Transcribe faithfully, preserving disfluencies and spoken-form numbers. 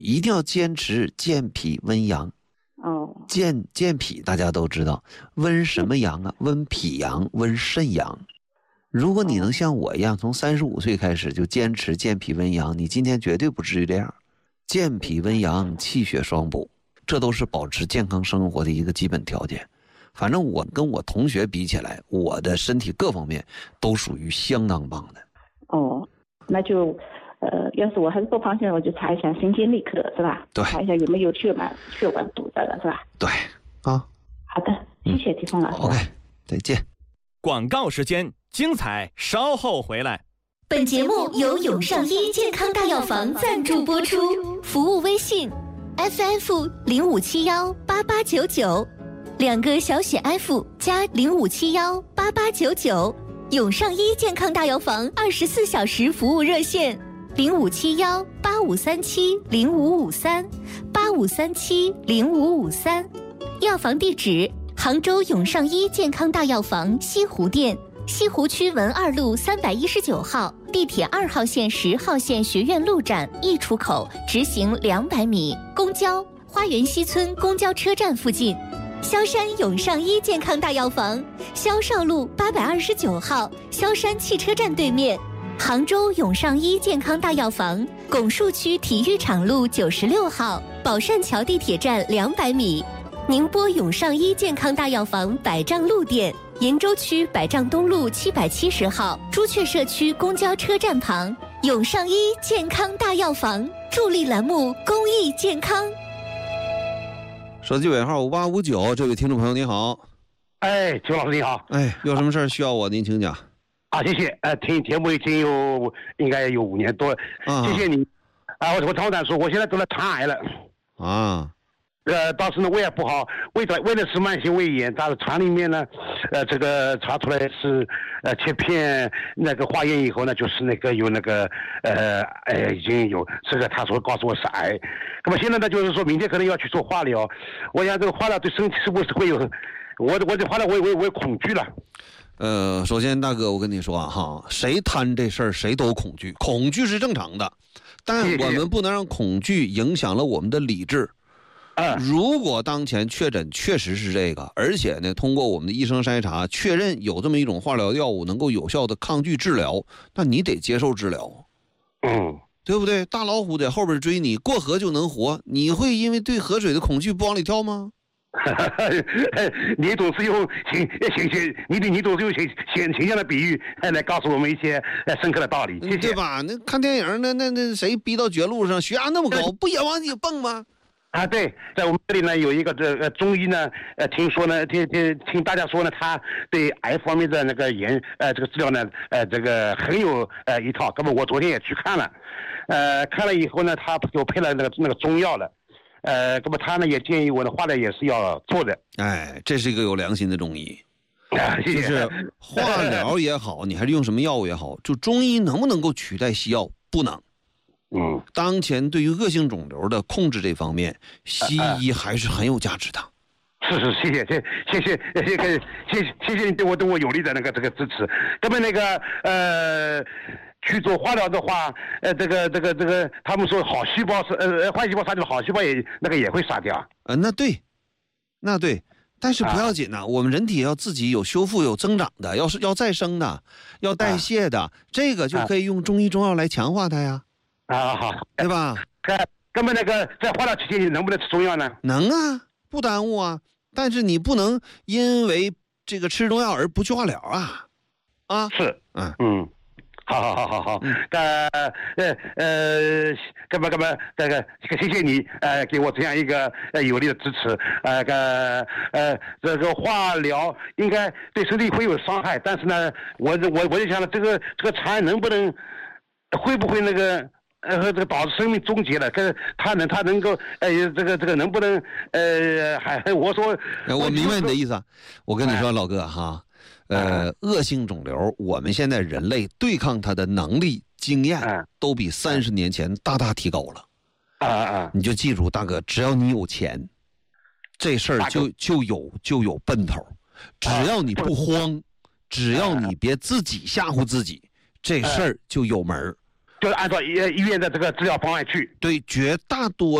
一定要坚持健脾温阳。 哦， 健健脾大家都知道，温什么阳啊？温脾阳，温肾阳。如果你能像我一样，从三十五岁开始就坚持健脾温阳，你今天绝对不至于这样。健脾温阳，气血双补，这都是保持健康生活的一个基本条件。反正我跟我同学比起来，我的身体各方面都属于相当棒的。 哦，那就呃，要是我还是不放心，我就查一下心经内科，是吧？ 对， 查一下有没有血管血管堵的了，是吧？ 对，啊， 好的，谢谢提峰老师。 OK， 再见。 广告时间，精彩稍后回来。 本节目由永上医健康大药房赞助播出，服务微信 F F 零五七幺八八九九，两个小写 F 加零五七幺八八九九。永上医健康大药房二十四小时服务热线零五七幺八五三七零五五三八五三七零五五三。药房地址：杭州永上医健康大药房西湖店。西湖区文二路三百一十九号，地铁二号线十号线学院路站 E 出口直行两百米，公交花园西村公交车站附近。萧山永上医健康大药房，萧少路八百二十九号，萧山汽车站对面。杭州永上医健康大药房，拱墅区体育场路九十六号，宝善桥地铁站两百米。宁波永上医健康大药房百丈路店，鄞州区百丈东路七百七十号，朱雀社区公交车站旁。永上医健康大药房助力栏目公益健康。 手机尾号五八五九，这位听众朋友你好。 哎，邱老师你好。 哎，有什么事儿需要我？您请讲。 啊，谢谢。呃，听节目已经有应该有五年多了， 啊、 谢谢你。啊，我我常常说，我现在得了肠癌了。 啊。 呃，当时呢胃也不好，胃的胃的是慢性胃炎，但是肠里面呢，呃，这个查出来是呃切片那个化验以后呢，就是那个有那个呃呃已经有这个，他说告诉我是癌。那么现在呢，就是说明天可能要去做化疗，我想这个化疗对身体是不是会有，我我这化疗我我我恐惧了。 呃，首先大哥，我跟你说啊哈，谁贪这事儿谁都恐惧，恐惧是正常的，但我们不能让恐惧影响了我们的理智。 嗯， 如果当前确诊确实是这个，而且呢，通过我们的医生筛查确认有这么一种化疗药物能够有效的抗拒治疗，那你得接受治疗， 嗯， 对不对？大老虎在后边追你，过河就能活，你会因为对河水的恐惧不往里跳吗？ 你总是用形形形，你你总是用形形形象的比喻来告诉我们一些深刻的道理，谢谢。 对吧？那看电影，那那那谁逼到绝路上，血压那么高，不也往里蹦吗？ 啊，对，在我们这里呢有一个这个中医呢，呃，听说呢，听听听大家说呢，他对癌方面的那个研呃这个治疗呢，呃这个很有呃一套。那么我昨天也去看了，呃看了以后呢，他给我配了那个那个中药了，呃，那么他呢也建议我呢化疗也是要做的。 哎，这是一个有良心的中医。 啊，谢谢。 就是化疗也好，你还是用什么药物也好，就中医能不能够取代西药？不能。 嗯， 当前对于恶性肿瘤的控制这方面，西医还是很有价值的。 是是，谢谢谢谢谢谢谢谢谢谢谢你对我对我有力的那个这个支持。那么那个呃，去做化疗的话，呃，这个这个这个，他们说好细胞是呃坏细胞杀掉，好细胞也那个也会杀掉。 呃，那对，那对，但是不要紧呐、啊，我们人体要自己有修复、有增长的，要是要再生的，要代谢的，啊、这个就可以用中医中药来强化它呀。 啊，好， 对吧？ 看，根本那个在化疗期间，你能不能吃中药呢？ 能啊，不耽误啊。但是你不能因为这个吃中药而不去化疗啊！啊， 是，嗯嗯，好好好好好，嗯，呃呃呃，干嘛干嘛，这个谢谢你，呃，给我这样一个呃有力的支持，呃个呃这个化疗应该对身体会有伤害，但是呢，我我我就想了，这个这个肠癌能不能会不会那个？呃，这个导致生命终结了，可他能，他能够，呃，这个，这个能不能，呃，还我说， 我明白你的意思啊。我跟你说，老哥哈，呃，恶性肿瘤，我们现在人类对抗它的能力、经验，都比三十年前大大提高了。 啊啊！ 你就记住，大哥，只要你有钱，这事儿就就有就有奔头。只要你不慌，只要你别自己吓唬自己，这事儿就有门儿。 就是按照医医院的这个治疗方案去。 对，绝大多